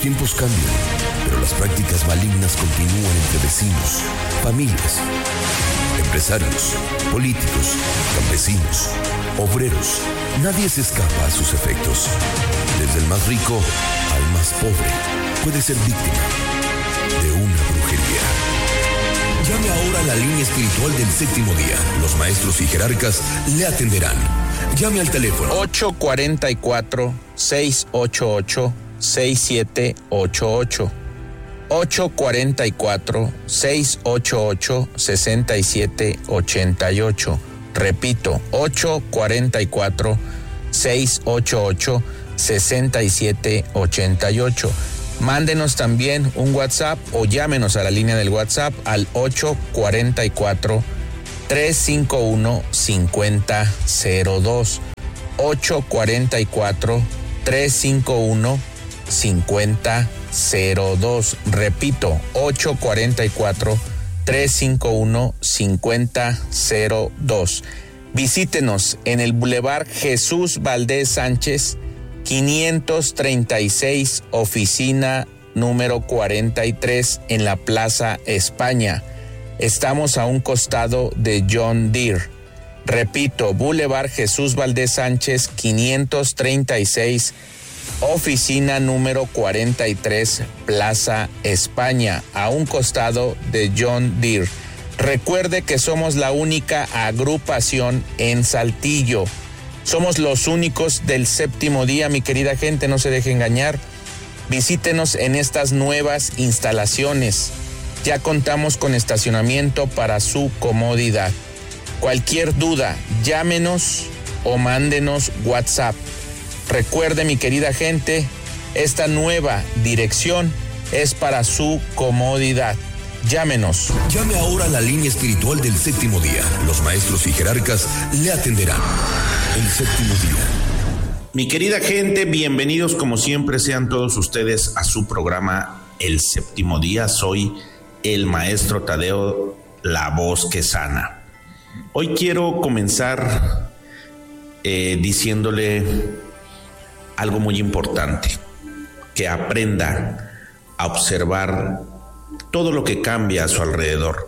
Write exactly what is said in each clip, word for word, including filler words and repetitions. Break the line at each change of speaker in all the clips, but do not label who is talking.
tiempos cambian, pero las prácticas malignas continúan entre vecinos, familias, empresarios, políticos, campesinos, obreros. Nadie se escapa a sus efectos. Desde el más rico al más pobre puede ser víctima de una brujería. Llame ahora a la línea espiritual del séptimo día. Los maestros y jerarcas le atenderán. Llame al teléfono
ocho cuatro cuatro, seis ocho ocho, seis siete ocho ocho. ocho cuatro cuatro, seis ocho ocho, seis siete ocho ocho. Repito, ocho cuatro cuatro, seis ocho ocho, seis siete ocho ocho. Mándenos también un WhatsApp o llámenos a la línea del WhatsApp al ocho cuatro cuatro, tres cinco uno, cinco cero cero dos. ocho cuatro cuatro, tres cinco uno, cinco cero cero dos. Repito, ocho cuatro cuatro, tres cinco uno, cinco cero cero dos. Visítenos en el Boulevard Jesús Valdés Sánchez, quinientos treinta y seis, oficina número cuarenta y tres, en la Plaza España. Estamos a un costado de John Deere. Repito, Boulevard Jesús Valdés Sánchez, quinientos treinta y seis, oficina número cuarenta y tres, Plaza España, a un costado de John Deere. Recuerde que somos la única agrupación en Saltillo. Somos los únicos del séptimo día, mi querida gente, no se deje engañar. Visítenos en estas nuevas instalaciones. Ya contamos con estacionamiento para su comodidad. Cualquier duda, llámenos o mándenos WhatsApp. Recuerde, mi querida gente, esta nueva dirección es para su comodidad. Llámenos.
Llame ahora a la línea espiritual del séptimo día. Los maestros y jerarcas le atenderán. El séptimo día.
Mi querida gente, bienvenidos como siempre sean todos ustedes a su programa El Séptimo Día. Soy el maestro Tadeo, la voz que sana. Hoy quiero comenzar eh, diciéndole algo muy importante, que aprenda a observar todo lo que cambia a su alrededor,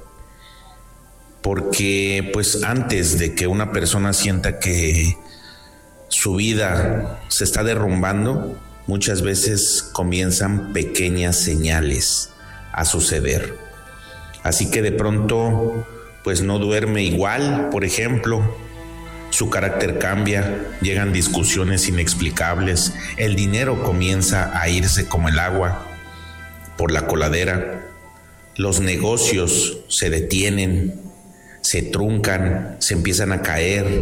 porque pues antes de que una persona sienta que su vida se está derrumbando, muchas veces comienzan pequeñas señales a suceder. Así que de pronto pues no duerme igual, por ejemplo, su carácter cambia, llegan discusiones inexplicables, el dinero comienza a irse como el agua por la coladera, los negocios se detienen, se truncan, se empiezan a caer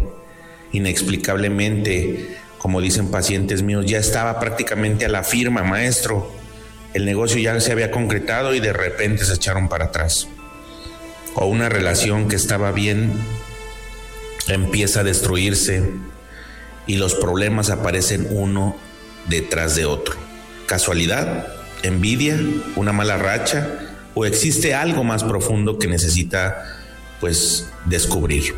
inexplicablemente. Como dicen pacientes míos, ya estaba prácticamente a la firma, maestro, el negocio ya se había concretado y de repente se echaron para atrás. O una relación que estaba bien empieza a destruirse y los problemas aparecen uno detrás de otro. ¿Casualidad? ¿Envidia? ¿Una mala racha? ¿O existe algo más profundo que necesita pues descubrir?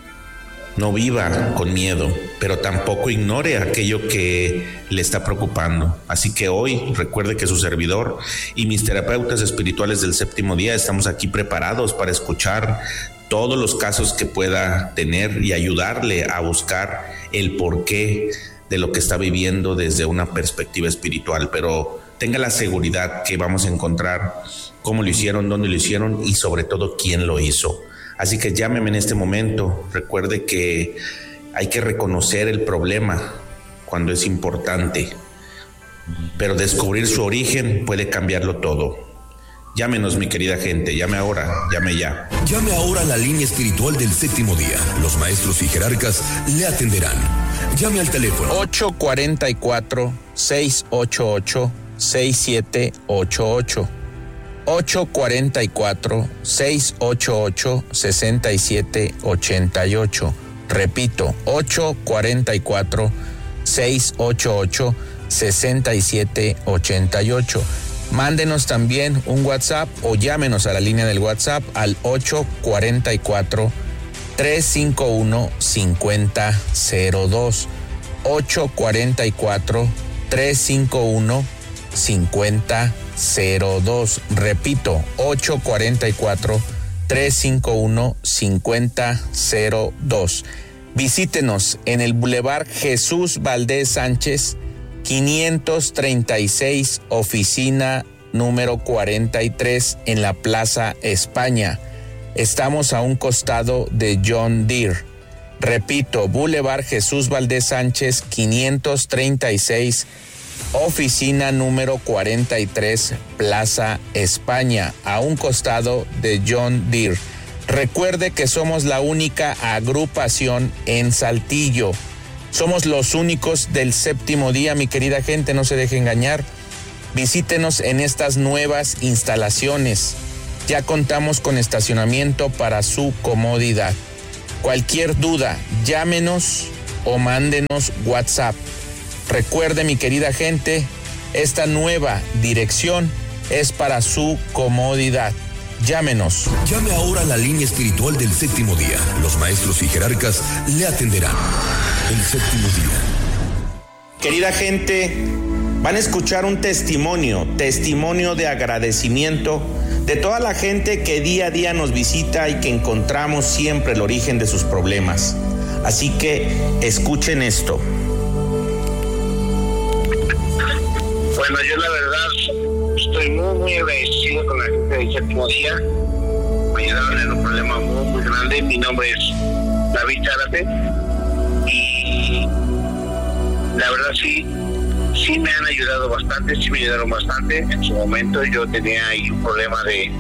No viva con miedo, pero tampoco ignore aquello que le está preocupando. Así que hoy recuerde que su servidor y mis terapeutas espirituales del séptimo día estamos aquí preparados para escuchar todos los casos que pueda tener y ayudarle a buscar el porqué de lo que está viviendo desde una perspectiva espiritual. Pero tenga la seguridad que vamos a encontrar cómo lo hicieron, dónde lo hicieron y sobre todo quién lo hizo. Así que llámeme en este momento. Recuerde que hay que reconocer el problema cuando es importante, pero descubrir su origen puede cambiarlo todo. Llámenos, mi querida gente, llame ahora, llame ya.
Llame ahora a la línea espiritual del séptimo día. Los maestros y jerarcas le atenderán. Llame al teléfono
ocho cuatro cuatro, seis ocho ocho, seis siete ocho ocho. ocho cuatro cuatro, seis ocho ocho, seis siete ocho ocho. Repito, ocho cuatro cuatro, seis ocho ocho, seis siete ocho ocho. Mándenos también un WhatsApp o llámenos a la línea del WhatsApp al ocho cuatro cuatro, tres cinco uno, cinco cero cero dos. ocho cuatro cuatro, tres cinco uno, cincuenta cero dos. Repito, ocho cuatro cuatro, tres cinco uno, cincuenta cero dos. Visítenos en el Boulevard Jesús Valdés Sánchez, quinientos treinta y seis, oficina número cuarenta y tres, en la Plaza España. Estamos a un costado de John Deere. Repito, Boulevard Jesús Valdés Sánchez, quinientos treinta y seis, oficina número cuarenta y tres, Plaza España, a un costado de John Deere. Recuerde que somos la única agrupación en Saltillo. Somos los únicos del séptimo día, mi querida gente, no se deje engañar. Visítenos en estas nuevas instalaciones. Ya contamos con estacionamiento para su comodidad. Cualquier duda, llámenos o mándenos WhatsApp. Recuerde, mi querida gente, esta nueva dirección es para su comodidad. Llámenos.
Llame ahora a la línea espiritual del séptimo día. Los maestros y jerarcas le atenderán. El séptimo día.
Querida gente, van a escuchar un testimonio, testimonio de agradecimiento de toda la gente que día a día nos visita y que encontramos siempre el origen de sus problemas. Así que escuchen esto.
Bueno, yo la verdad estoy muy, muy agradecido con la gente del séptimo día. Me ayudaron en un problema muy, muy grande. Mi nombre es David Zárate y la verdad sí, sí me han ayudado bastante, sí me ayudaron bastante. En su momento yo tenía ahí un problema de,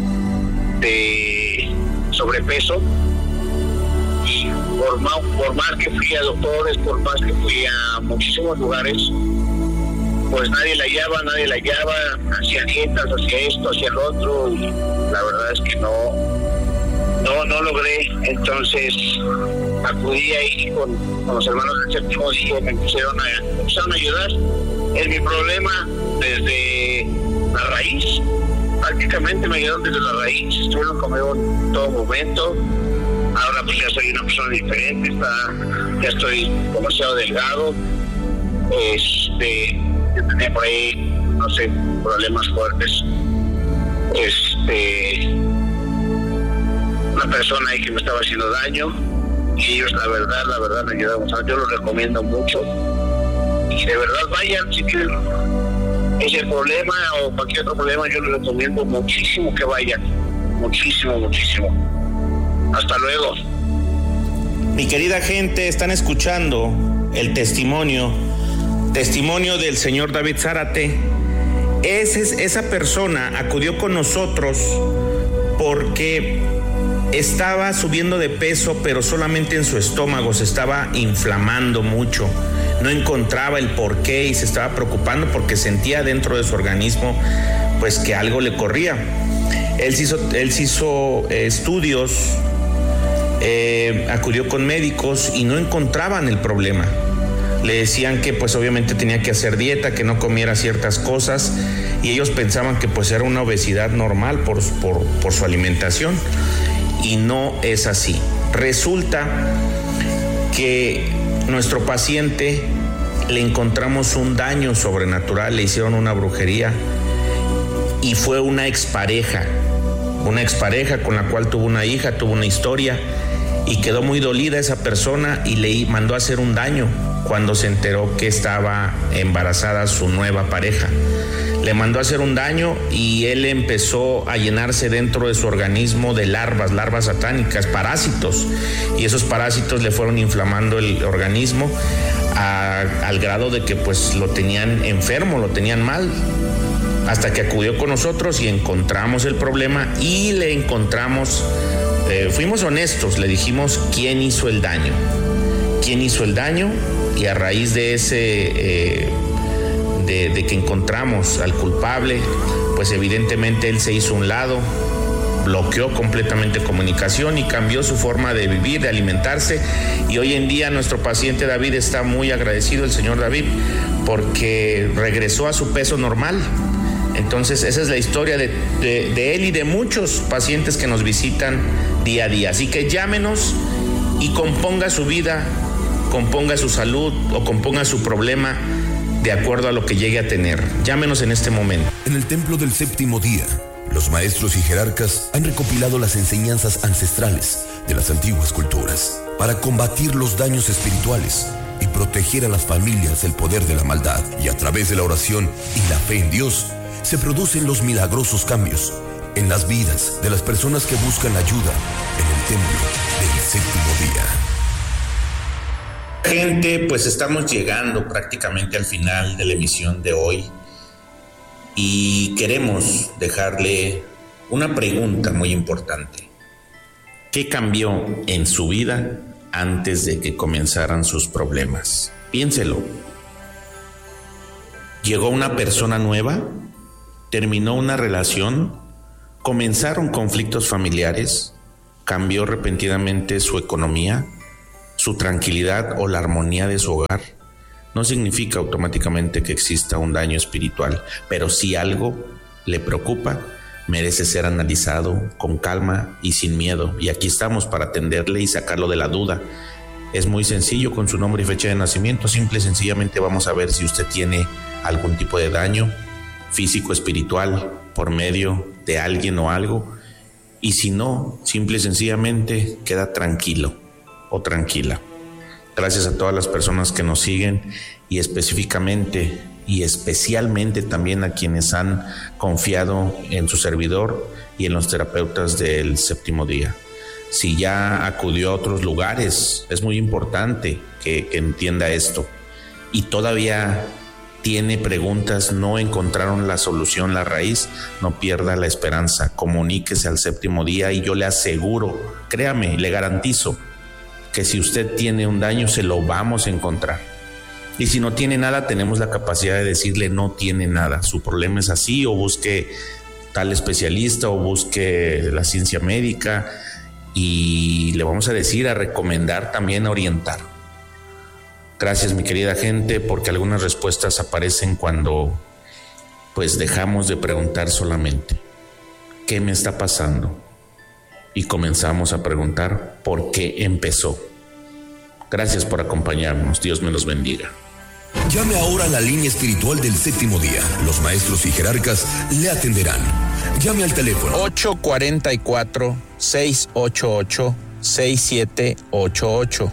de sobrepeso y por más, por más que fui a doctores, por más que fui a muchísimos lugares, pues nadie la hallaba, nadie la hallaba, hacía dietas, hacía esto, hacía lo otro, y la verdad es que no, no, no logré. Entonces acudí ahí con, con los hermanos del séptimo día y me empezaron a, me empezaron a ayudar en mi problema desde la raíz. Prácticamente me ayudaron desde la raíz, estuvieron conmigo en todo momento. Ahora pues ya soy una persona diferente, está, ya estoy demasiado delgado. Este, yo tenía por ahí, no sé, problemas fuertes. Este, una persona ahí que me estaba haciendo daño y ellos la verdad, la verdad me ayudaron. Yo los recomiendo mucho y de verdad vayan si tienen ese problema o cualquier otro problema, yo les recomiendo muchísimo que vayan, muchísimo, muchísimo. Hasta luego.
Mi querida gente, están escuchando el testimonio, testimonio del señor David Zárate. Ese, esa persona acudió con nosotros porque estaba subiendo de peso, pero solamente en su estómago, se estaba inflamando mucho. No encontraba el porqué y se estaba preocupando porque sentía dentro de su organismo pues que algo le corría. Él se hizo, él se hizo eh, estudios, eh, acudió con médicos y no encontraban el problema. Le decían que pues obviamente tenía que hacer dieta, que no comiera ciertas cosas y ellos pensaban que pues era una obesidad normal por, por, por su alimentación y no es así. Resulta que nuestro paciente le encontramos un daño sobrenatural, le hicieron una brujería y fue una expareja, una expareja con la cual tuvo una hija, tuvo una historia y quedó muy dolida esa persona y le mandó a hacer un daño cuando se enteró que estaba embarazada su nueva pareja. Le mandó a hacer un daño y él empezó a llenarse dentro de su organismo de larvas, larvas satánicas, parásitos. Y esos parásitos le fueron inflamando el organismo a, al grado de que pues lo tenían enfermo, lo tenían mal. Hasta que acudió con nosotros y encontramos el problema y le encontramos, eh, fuimos honestos, le dijimos quién hizo el daño. ¿Quién hizo el daño? Y a raíz de ese... Eh, De, de que encontramos al culpable, pues evidentemente él se hizo a un lado, bloqueó completamente comunicación y cambió su forma de vivir, de alimentarse, y hoy en día nuestro paciente David está muy agradecido, el señor David, porque regresó a su peso normal. Entonces esa es la historia de, de, de él y de muchos pacientes que nos visitan día a día. Así que llámenos y componga su vida, componga su salud o componga su problema de acuerdo a lo que llegue a tener. Llámenos en este momento.
En el templo del séptimo día, los maestros y jerarcas han recopilado las enseñanzas ancestrales de las antiguas culturas para combatir los daños espirituales y proteger a las familias del poder de la maldad. Y a través de la oración y la fe en Dios, se producen los milagrosos cambios en las vidas de las personas que buscan ayuda en el templo del séptimo día.
Gente, pues estamos llegando prácticamente al final de la emisión de hoy y queremos dejarle una pregunta muy importante. ¿Qué cambió en su vida antes de que comenzaran sus problemas? Piénselo. ¿Llegó una persona nueva? ¿Terminó una relación? ¿Comenzaron conflictos familiares? ¿Cambió repentinamente su economía, su tranquilidad o la armonía de su hogar? No significa automáticamente que exista un daño espiritual, pero si algo le preocupa, merece ser analizado con calma y sin miedo. Y aquí estamos para atenderle y sacarlo de la duda. Es muy sencillo, con su nombre y fecha de nacimiento, simple y sencillamente vamos a ver si usted tiene algún tipo de daño físico, espiritual, por medio de alguien o algo. Y si no, simple y sencillamente queda tranquilo o tranquila. Gracias a todas las personas que nos siguen y específicamente y especialmente también a quienes han confiado en su servidor y en los terapeutas del séptimo día. Si ya acudió a otros lugares, es muy importante que, que entienda esto. Y todavía tiene preguntas, no encontraron la solución, la raíz, no pierda la esperanza. Comuníquese al séptimo día y yo le aseguro, créame, le garantizo que si usted tiene un daño se lo vamos a encontrar. Y si no tiene nada, tenemos la capacidad de decirle no tiene nada, su problema es así, o busque tal especialista o busque la ciencia médica, y le vamos a decir, a recomendar, también a orientar. Gracias, mi querida gente, porque algunas respuestas aparecen cuando pues dejamos de preguntar solamente ¿qué me está pasando? Y comenzamos a preguntar ¿por qué empezó? Gracias por acompañarnos, Dios me los bendiga.
Llame ahora a la línea espiritual del séptimo día. Los maestros y jerarcas le atenderán. Llame al teléfono
ocho cuatro cuatro, seis ocho ocho, seis siete ocho ocho.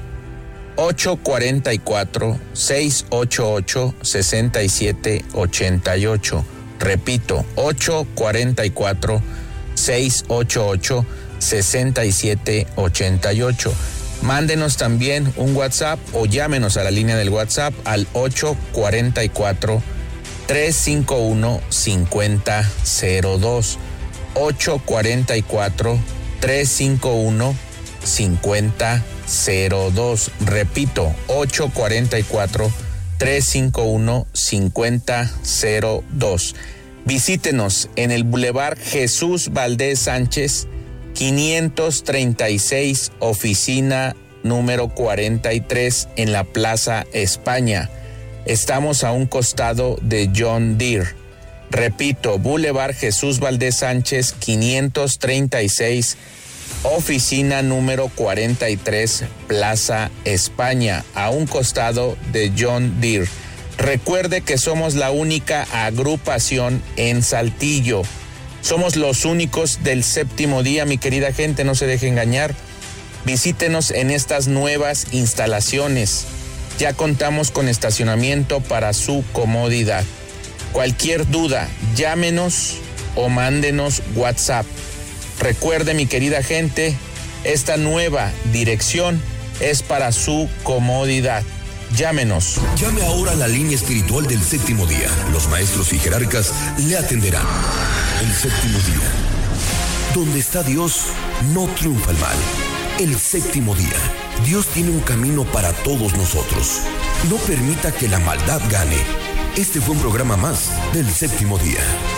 ocho cuatro cuatro, seis ocho ocho, seis siete ocho ocho. Repito, ocho cuatro cuatro, seis ocho ocho, seis siete ocho ocho. Mándenos también un WhatsApp o llámenos a la línea del WhatsApp al ocho cuatro cuatro, tres cinco uno, cinco cero cero dos. ocho cuatro cuatro, tres cinco uno, cinco cero cero dos. Repito, ocho cuatro cuatro, tres cinco uno, cinco cero cero dos. Visítenos en el Boulevard Jesús Valdés Sánchez, quinientos treinta y seis, oficina número cuarenta y tres, en la Plaza España. Estamos a un costado de John Deere. Repito, Boulevard Jesús Valdés Sánchez, quinientos treinta y seis, oficina número cuarenta y tres, Plaza España, a un costado de John Deere. Recuerde que somos la única agrupación en Saltillo. Somos los únicos del séptimo día, mi querida gente, no se deje engañar. Visítenos en estas nuevas instalaciones. Ya contamos con estacionamiento para su comodidad. Cualquier duda, llámenos o mándenos WhatsApp. Recuerde, mi querida gente, esta nueva dirección es para su comodidad. Llámenos.
Llame ahora a la línea espiritual del séptimo día. Los maestros y jerarcas le atenderán. El séptimo día. Donde está Dios, no triunfa el mal. El séptimo día. Dios tiene un camino para todos nosotros. No permita que la maldad gane. Este fue un programa más del séptimo día.